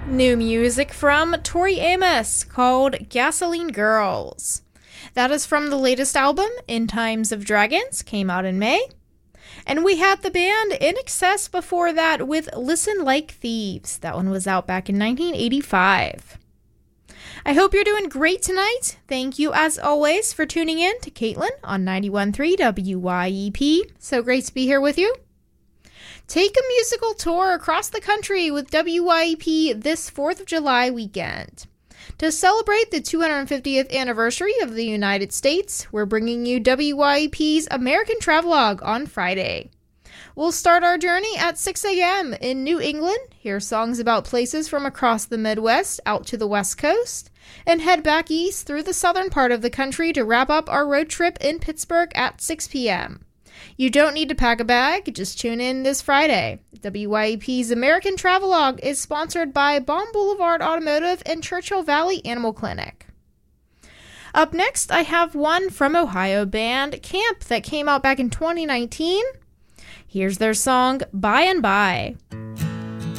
New music from Tori Amos called Gasoline Girls. That is from the latest album, In Times of Dragons, came out in May. And we had the band INXS before that with Listen Like Thieves. That one was out back in 1985. I hope you're doing great tonight. Thank you, as always, for tuning in to Caitlin on 91.3 WYEP. So great to be here with you. Take a musical tour across the country with WYEP this 4th of July weekend. To celebrate the 250th anniversary of the United States, we're bringing you WYEP's American Travelogue on Friday. We'll start our journey at 6 a.m. in New England, hear songs about places from across the Midwest out to the West Coast, and head back east through the southern part of the country to wrap up our road trip in Pittsburgh at 6 p.m. You don't need to pack a bag, just tune in this Friday. WYEP's American Travelogue is sponsored by Baum Boulevard Automotive and Churchill Valley Animal Clinic. Up next, I have one from Ohio band Camp that came out back in 2019. Here's their song, By and By.